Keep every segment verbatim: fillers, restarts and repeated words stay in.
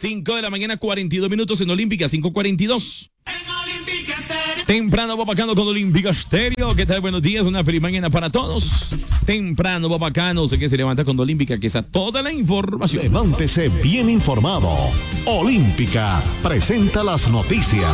cinco de la mañana, cuarenta y dos minutos en Olímpica, cinco cuarenta y dos. Temprano va bacano con Olímpica Estéreo. ¿Qué tal? Buenos días, una feliz mañana para todos. Temprano va bacano, sé que se levanta con Olímpica, que está toda la información. Levántese bien informado. Olímpica presenta las noticias.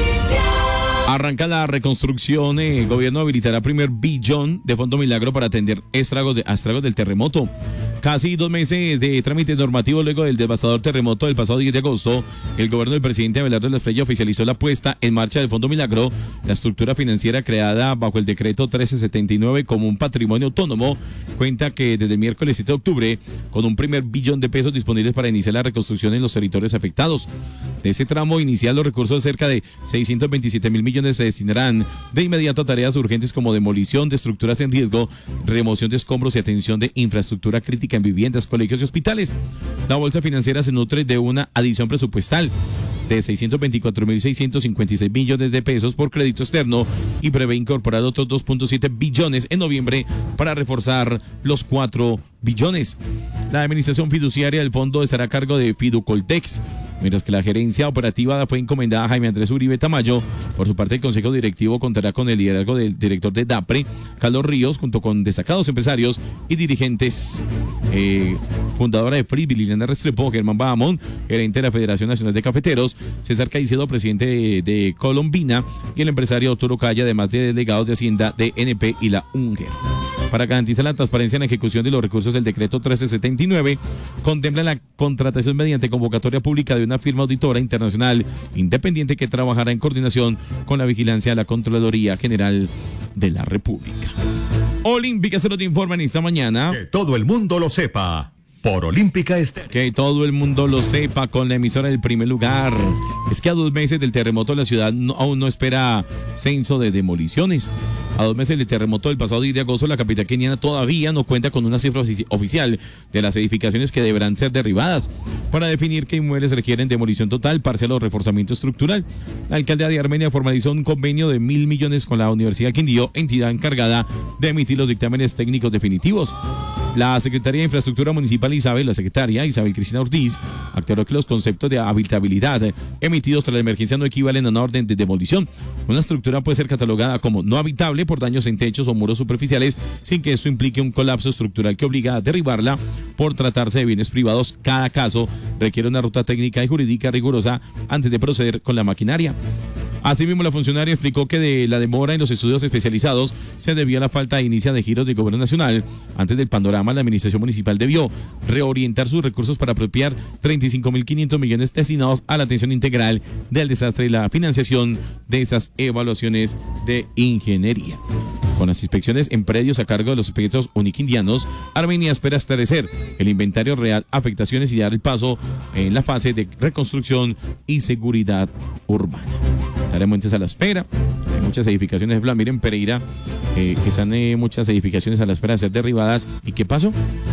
Arranca la reconstrucción, el gobierno habilitará primer billón de Fondo Milagro para atender estragos, de, estragos del terremoto. Casi dos meses de trámites normativos luego del devastador terremoto del pasado diez de agosto, el gobierno del presidente Abelardo Estrella oficializó la puesta en marcha del Fondo Milagro, la estructura financiera creada bajo el decreto trece setenta y nueve como un patrimonio autónomo. Cuenta que desde el miércoles siete de octubre, con un primer billón de pesos disponibles para iniciar la reconstrucción en los territorios afectados. De ese tramo inicial, los recursos, cerca de seiscientos veintisiete mil millones, se destinarán de inmediato a tareas urgentes como demolición de estructuras en riesgo, remoción de escombros y atención de infraestructura crítica en viviendas, colegios y hospitales. La bolsa financiera se nutre de una adición presupuestal de seiscientos veinticuatro mil seiscientos cincuenta y seis millones de pesos por crédito externo y prevé incorporar otros dos punto siete billones en noviembre para reforzar los cuatro billones. La administración fiduciaria del fondo estará a cargo de Fiducoltex, mientras que la gerencia operativa fue encomendada a Jaime Andrés Uribe Tamayo. Por su parte, el Consejo Directivo contará con el liderazgo del director de DAPRE, Carlos Ríos, junto con destacados empresarios y dirigentes. Eh, fundadora de Free, Liliana Restrepo, Germán Bahamón, gerente de la Federación Nacional de Cafeteros, César Caicedo, presidente de, de Colombina, y el empresario Arturo Calla, además de delegados de Hacienda de N P y la UNGER. Para garantizar la transparencia en la ejecución de los recursos del decreto trece setenta y nueve, contempla la contratación mediante convocatoria pública de una firma auditora internacional independiente que trabajará en coordinación con la vigilancia de la Contraloría General de la República. Olímpica se lo te informan esta mañana. Que todo el mundo lo sepa. Por Olímpica Estéreo. Que todo el mundo lo sepa con la emisora del primer lugar. Es que a dos meses del terremoto la ciudad no, aún no espera censo de demoliciones. A dos meses del terremoto del pasado diez de agosto, la capital keniana todavía no cuenta con una cifra oficial de las edificaciones que deberán ser derribadas para definir qué inmuebles requieren demolición total, parcial o reforzamiento estructural. La alcaldía de Armenia formalizó un convenio de mil millones con la Universidad Quindío, entidad encargada de emitir los dictámenes técnicos definitivos. La Secretaría de Infraestructura Municipal Isabel, la secretaria Isabel Cristina Ortiz, aclaró que los conceptos de habitabilidad emitidos tras la emergencia no equivalen a una orden de demolición. Una estructura puede ser catalogada como no habitable por daños en techos o muros superficiales sin que esto implique un colapso estructural que obliga a derribarla por tratarse de bienes privados. Cada caso requiere una ruta técnica y jurídica rigurosa antes de proceder con la maquinaria. Asimismo, la funcionaria explicó que de la demora en los estudios especializados se debió a la falta de inicio de giros del gobierno nacional. Antes del panorama, la administración municipal debió reorientar sus recursos para apropiar treinta y cinco mil quinientos millones destinados a la atención integral del desastre y la financiación de esas evaluaciones de ingeniería. Con las inspecciones en predios a cargo de los expertos uniquindianos, Armenia espera establecer el inventario real, afectaciones y dar el paso en la fase de reconstrucción y seguridad urbana. Estaremos entonces a la espera. Hay muchas edificaciones, miren Pereira, eh, que están eh, muchas edificaciones a la espera de ser derribadas. ¿Y qué pasó?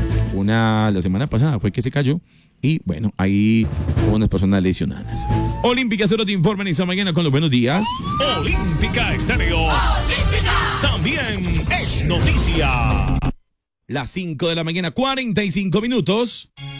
Una, la semana pasada fue que se cayó y bueno, ahí hubo unas personas lesionadas. Olímpica Cero te informan esta mañana con los buenos días. Olímpica Estéreo. Olímpica. También es noticia. Las cinco de la mañana, cuarenta y cinco minutos.